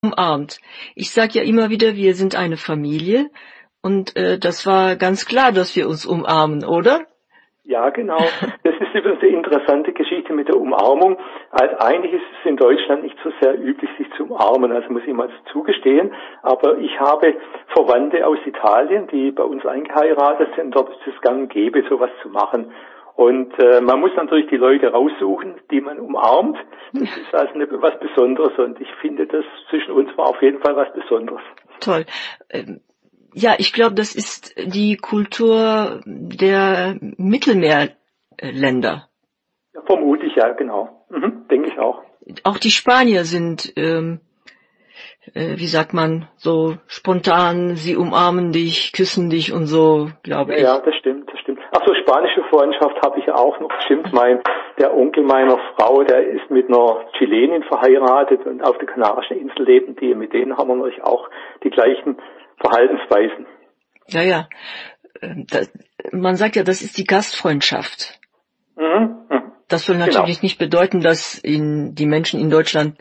umarmt. Ich sage ja immer wieder, wir sind eine Familie und das war ganz klar, dass wir uns umarmen, oder? Ja, genau. Das ist übrigens eine interessante Geschichte mit der Umarmung. Also eigentlich ist es in Deutschland nicht so sehr üblich, sich zu umarmen, also muss ich mal zugestehen. Aber ich habe Verwandte aus Italien, die bei uns eingeheiratet sind. Dort ist es gang und gäbe, sowas zu machen. Und man muss natürlich die Leute raussuchen, die man umarmt. Das ist also was Besonderes und ich finde, das zwischen uns war auf jeden Fall was Besonderes. Toll. Ja, ich glaube, das ist die Kultur der Mittelmeerländer. Ja, vermutlich, ja, genau. Denke ich auch. Auch die Spanier sind, wie sagt man, so spontan, sie umarmen dich, küssen dich und so, glaube ich. Ja, das stimmt. Ach so, spanische Freundschaft habe ich ja auch noch. Stimmt, der Onkel meiner Frau, der ist mit einer Chilenin verheiratet und auf der Kanarischen Insel leben die. Mit denen haben wir natürlich auch die gleichen Verhaltensweisen. Ja. Man sagt ja, das ist die Gastfreundschaft. Das soll natürlich nicht bedeuten, dass die Menschen in Deutschland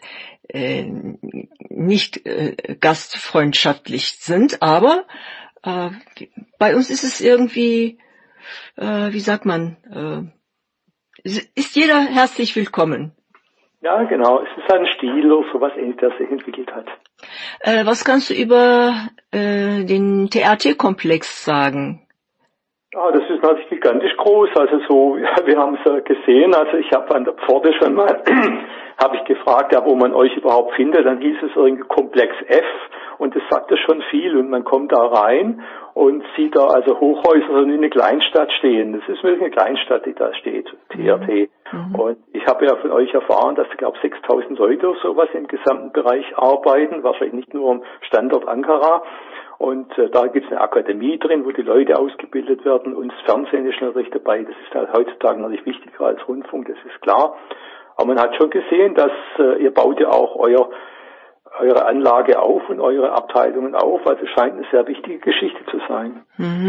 nicht gastfreundschaftlich sind, aber bei uns ist es irgendwie, wie sagt man, ist jeder herzlich willkommen. Ja, genau. Es ist ein Stil oder sowas, der sich entwickelt hat. Was kannst du über den TRT-Komplex sagen? Ja, das ist natürlich gigantisch groß. Also so, ja, wir haben es ja gesehen. Also ich habe an der Pforte schon mal, habe ich gefragt, ja, wo man euch überhaupt findet. Dann hieß es irgendwie Komplex F und das sagte schon viel. Und man kommt da rein und sieht da also Hochhäuser in eine Kleinstadt stehen. Das ist wirklich eine Kleinstadt, die da steht, TRT. Und ich habe ja von euch erfahren, dass, ich glaube, 6.000 Leute oder sowas im gesamten Bereich arbeiten, wahrscheinlich nicht nur am Standort Ankara. Und da gibt es eine Akademie drin, wo die Leute ausgebildet werden und das Fernsehen ist natürlich dabei. Das ist halt heutzutage natürlich wichtiger als Rundfunk, das ist klar. Aber man hat schon gesehen, dass ihr baut ja auch eure Anlage auf und eure Abteilungen auf. Also scheint eine sehr wichtige Geschichte zu sein.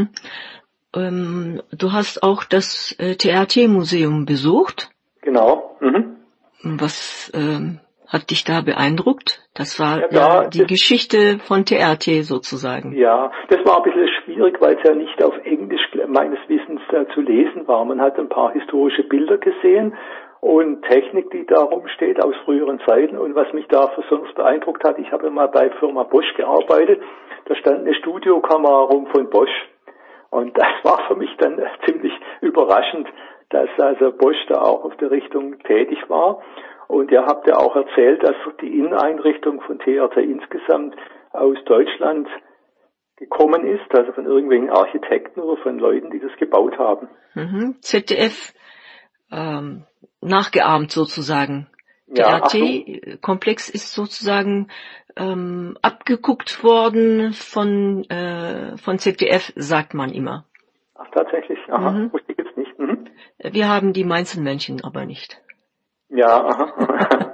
Du hast auch das TRT-Museum besucht. Genau. Was hat dich da beeindruckt? Das war die Geschichte von TRT sozusagen. Ja, das war ein bisschen schwierig, weil es ja nicht auf Englisch meines Wissens zu lesen war. Man hat ein paar historische Bilder gesehen und Technik, die da rumsteht aus früheren Zeiten. Und was mich da besonders beeindruckt hat, ich habe mal bei Firma Bosch gearbeitet, da stand eine Studiokamera rum von Bosch. Und das war für mich dann ziemlich überraschend, dass also Bosch da auch auf der Richtung tätig war. Und ihr habt ja auch erzählt, dass die Inneneinrichtung von TRT insgesamt aus Deutschland gekommen ist, also von irgendwelchen Architekten oder von Leuten, die das gebaut haben. ZDF nachgeahmt sozusagen. Der TRT-Komplex ist sozusagen abgeguckt worden von ZDF, sagt man immer. Ach, tatsächlich? Aha, wusste ich jetzt nicht. Wir haben die Mainzelmännchen aber nicht. Ja, aha.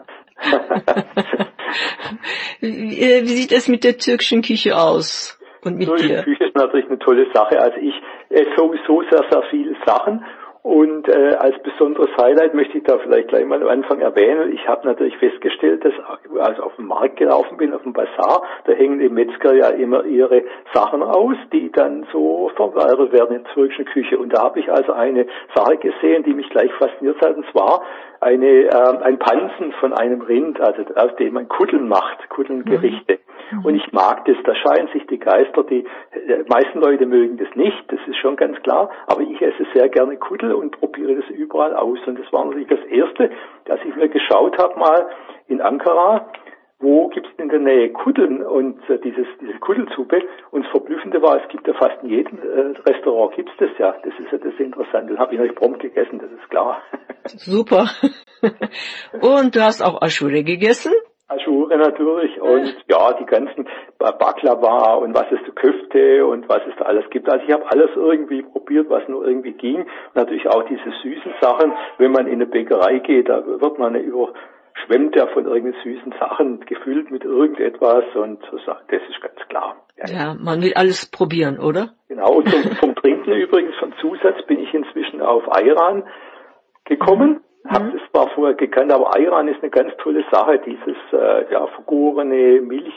Wie sieht es mit der türkischen Küche aus? Und mit dir? Die Küche ist natürlich eine tolle Sache. Also ich esse sowieso sehr, sehr viele Sachen. Und als besonderes Highlight möchte ich da vielleicht gleich mal am Anfang erwähnen. Ich habe natürlich festgestellt, dass als ich auf den Markt gelaufen bin, auf dem Bazar, da hängen die Metzger ja immer ihre Sachen aus, die dann so verwertet werden in der türkischen Küche. Und da habe ich also eine Sache gesehen, die mich gleich fasziniert hat, und zwar ein Pansen von einem Rind, also aus dem man Kutteln macht, Kuttelngerichte. Und ich mag das, da scheiden sich die Geister, die meisten Leute mögen das nicht, das ist schon ganz klar, aber ich esse sehr gerne Kuttel und probiere das überall aus. Und das war natürlich das Erste, dass ich mir geschaut habe mal in Ankara, wo gibt's in der Nähe Kutteln und diese Kuttelsuppe. Und das Verblüffende war, es gibt ja fast in jedem Restaurant gibt's das ja. Das ist ja das Interessante. Das habe ich natürlich prompt gegessen, das ist klar. Super. Und du hast auch Aschure gegessen? Aschure natürlich und ja, die ganzen Baklava und was es Köfte und was es da alles gibt. Also ich habe alles irgendwie probiert, was nur irgendwie ging. Und natürlich auch diese süßen Sachen. Wenn man in eine Bäckerei geht, da wird man schwemmt ja von irgendwelchen süßen Sachen, gefüllt mit irgendetwas und das ist ganz klar. Ja, man will alles probieren, oder? Genau, und vom Trinken übrigens, vom Zusatz bin ich inzwischen auf Ayran gekommen. habe das zwar vorher gekannt, aber Ayran ist eine ganz tolle Sache, dieses vergorene Milch